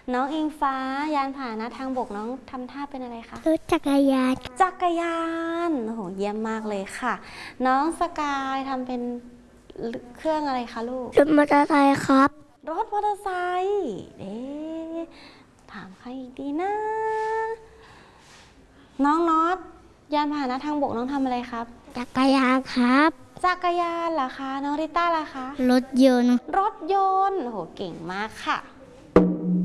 น้องอิงฟ้ายานพาหนะทางบกน้องทำท่าเป็นอะไรคะรถจักรยานจักรยานโอ้โหเยี่ยมมากเลยค่ะน้องสกายทำเป็นเครื่องอะไรคะลูกรถมอเตอร์ไซค์ครับรถมอเตอร์ไซค์ถามใครอีกดีนะน้องน็อตยานพาหนะทางบกน้องทำอะไรครับจักรยานครับจักรยานเหรอคะน้องริต้าล่ะคะรถยนต์รถยนต์โอ้โหเก่งมากค่ะ